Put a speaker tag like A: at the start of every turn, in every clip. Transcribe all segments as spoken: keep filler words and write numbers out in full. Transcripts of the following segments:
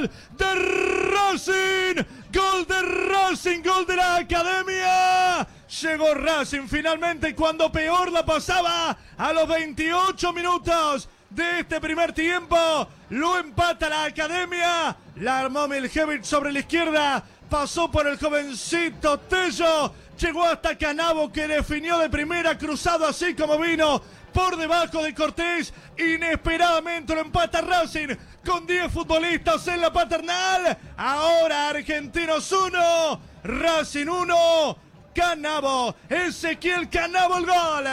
A: gol de Racing, gol de Racing, gol de la Academia. Llegó Racing finalmente cuando peor la pasaba a los veintiocho minutos de este primer tiempo. Lo empata la Academia, la armó Miljevic sobre la izquierda, pasó por el jovencito Tello, llegó hasta Canavo que definió de primera, cruzado así como vino, por debajo de Cortés. Inesperadamente lo empata Racing con diez futbolistas en la paternal. Ahora Argentinos uno, Racing uno, Canavo, Ezequiel Canavo el gol.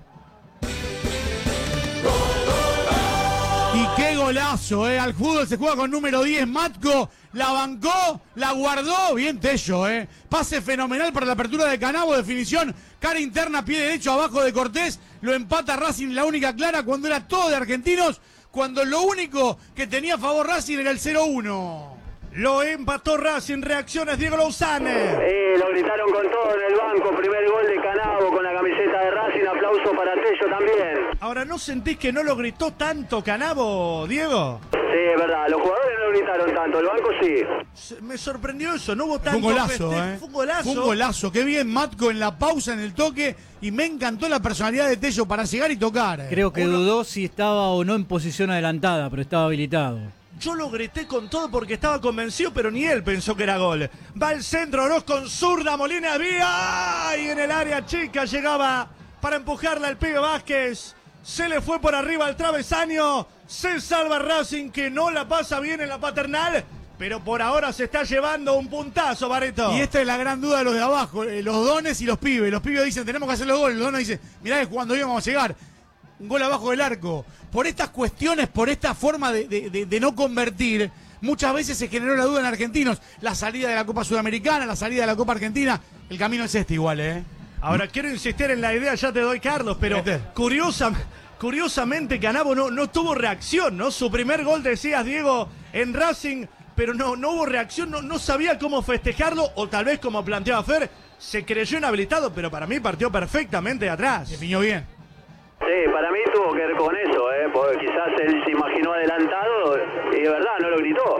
B: Y qué golazo, ¿eh? Al fútbol se juega con número diez, Matco, la bancó, la guardó, bien Tello, ¿eh? Pase fenomenal para la apertura de Canavo, definición, cara interna, pie derecho abajo de Cortés, lo empata Racing, la única clara cuando era todo de Argentinos, cuando lo único que tenía a favor Racing era el cero uno.
A: Lo empató Racing, reacciones Diego Lozane.
C: Eh, lo gritaron con todo en el banco, primer gol de Canavo con la camiseta de Racing, aplauso para Tello también.
A: Ahora, ¿no sentís que no lo gritó tanto Canavo, Diego?
C: Sí, es verdad, los jugadores no gritaron tanto, el banco sí.
A: Se, me sorprendió eso, no hubo
B: Fue
A: tanto
B: un golazo,
A: festejo,
B: ¿eh?
A: Fue un golazo.
B: Fue un golazo, qué bien Matco en la pausa, en el toque, y me encantó la personalidad de Tello para llegar y tocar. ¿eh?
D: Creo que
A: Uno...
D: dudó si estaba o no en posición adelantada, pero estaba habilitado.
A: Yo lo grité con todo porque estaba convencido, pero ni él pensó que era gol. Va al centro, Oroz con zurda, Molina vía. Y en el área chica llegaba para empujarla el pibe Vázquez. Se le fue por arriba al travesaño. Se salva Racing, que no la pasa bien en la paternal, pero por ahora se está llevando un puntazo, Barreto.
B: Y esta es la gran duda de los de abajo, eh, los dones y los pibes. Los pibes dicen, tenemos que hacer los goles. Los dones dicen, mirá que cuando íbamos a llegar, un gol abajo del arco. Por estas cuestiones, por esta forma de, de, de, de no convertir, muchas veces se generó la duda en Argentinos. La salida de la Copa Sudamericana, la salida de la Copa Argentina. El camino es este igual, ¿eh?
A: Ahora, quiero insistir en la idea, ya te doy, Carlos, pero curiosa, curiosamente Canavo no, no tuvo reacción, ¿no? Su primer gol, decías, Diego, en Racing, pero no, no hubo reacción, no, no sabía cómo festejarlo, o tal vez como planteaba Fer, se creyó inhabilitado, pero para mí partió perfectamente de atrás.
B: Definió bien.
C: Sí, para mí tuvo que ver con eso, ¿eh? Porque quizás él se imaginó adelantado y de verdad no lo gritó.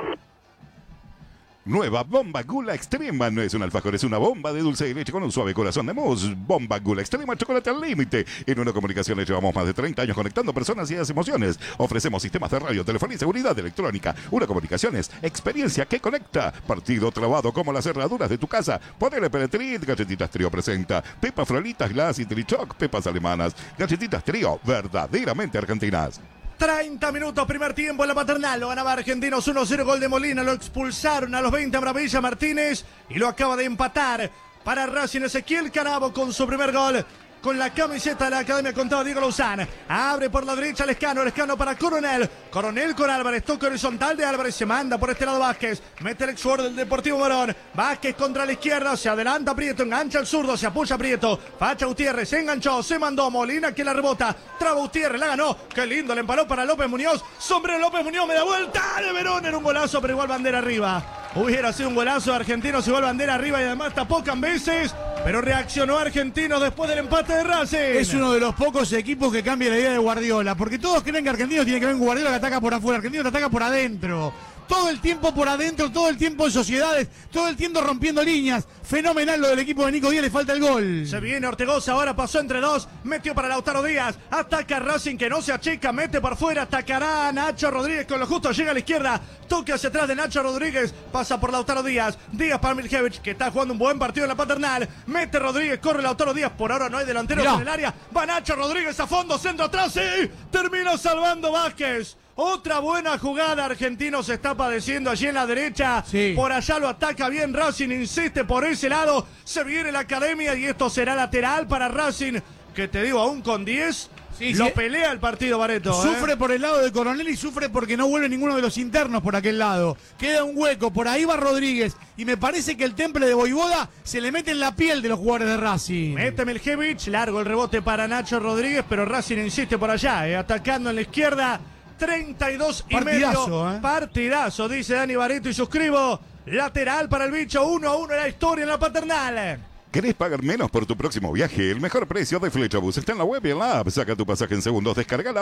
E: Nueva Bomba Gula Extrema. No es un alfajor, es una bomba de dulce de leche con un suave corazón de mousse. Bomba Gula Extrema, chocolate al límite. En Una Comunicaciones llevamos más de treinta años conectando personas y las emociones. Ofrecemos sistemas de radio, telefonía y seguridad electrónica. Una Comunicaciones, experiencia que conecta. Partido trabado como las cerraduras de tu casa. Ponele Peletrit, Galletitas Trío presenta. Pepas Frolitas, Glass y Trichoc, pepas alemanas. Galletitas Trío, verdaderamente argentinas.
A: treinta minutos, primer tiempo en la paternal, lo ganaba Argentinos uno cero, gol de Molina, lo expulsaron a los veinte a Maravilla Martínez y lo acaba de empatar para Racing Ezequiel Canavo con su primer gol. Con la camiseta de la Academia contaba Diego Lozán. Abre por la derecha Lescano. Lescano para Coronel. Coronel con Álvarez. Toque horizontal de Álvarez. Se manda por este lado Vázquez. Mete el exjugador del Deportivo Morón. Vázquez contra la izquierda. Se adelanta Prieto. Engancha el zurdo. Se apoya Prieto. Facha Gutiérrez. Se enganchó. Se mandó. Molina que la rebota. Traba Gutiérrez. La ganó. Qué lindo. Le emparó para López Muñoz. Sombrero López Muñoz. Me da vuelta de Verón. Era un golazo, pero igual bandera arriba. Hubiera sido un golazo de Argentinos. Igual bandera arriba y además tapó veces. Pero reaccionó Argentinos después del empate de Racing.
B: Es uno de los pocos equipos que cambia la idea de Guardiola, porque todos creen que Argentinos tiene que ver con Guardiola que ataca por afuera, Argentinos que ataca por adentro. Todo el tiempo por adentro, todo el tiempo en sociedades, todo el tiempo rompiendo líneas. Fenomenal lo del equipo de Nico Díaz, le falta el gol.
A: Se viene Ortegoza, ahora pasó entre dos, metió para Lautaro Díaz, ataca Racing que no se achica, mete por fuera, atacará a Nacho Rodríguez con lo justo, llega a la izquierda, toque hacia atrás de Nacho Rodríguez, pasa por Lautaro Díaz, Díaz para Miljevic que está jugando un buen partido en la paternal, mete Rodríguez, corre Lautaro Díaz, por ahora no hay delanteros en el área, va Nacho Rodríguez a fondo, centro atrás y termina salvando Vázquez. Otra buena jugada, Argentino se está padeciendo allí en la derecha, sí. Por allá lo ataca bien Racing, insiste por ese lado, se viene la Academia y esto será lateral para Racing, que te digo, aún con diez, sí, lo sí. pelea el partido Barreto.
B: Sufre
A: ¿eh?
B: por el lado de Coronel y sufre porque no vuelve ninguno de los internos por aquel lado. Queda un hueco, por ahí va Rodríguez y me parece que el temple de Voivoda se le mete en la piel de los jugadores de Racing.
A: Mete Miljevic, largo el rebote para Nacho Rodríguez, pero Racing insiste por allá, eh, atacando en la izquierda. treinta y dos y
B: partidazo,
A: medio.
B: ¿eh?
A: Partidazo, dice Dani Barreto y suscribo. Lateral para el bicho, uno a uno la historia en la paternal.
E: ¿Querés pagar menos por tu próximo viaje? El mejor precio de Flechabus está en la web y en la app. Saca tu pasaje en segundos, descargala